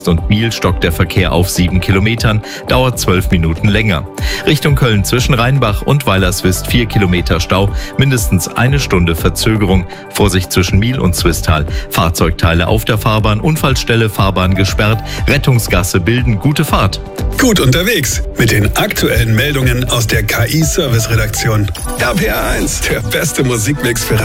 und Biel stockt der Verkehr auf 7 Kilometern, dauert 12 Minuten länger. Richtung Köln zwischen Rheinbach und Weilerswist 4 Kilometer Stau, mindestens eine Stunde Verzögerung. Vorsicht zwischen Miel und Zwistal. Fahrzeugteile auf der Fahrbahn, Unfallstelle, Fahrbahn gesperrt, Rettungsgasse bilden, gute Fahrt. Gut unterwegs mit den aktuellen Meldungen aus der KI-Service-Redaktion. RPR 1, der beste Musikmix für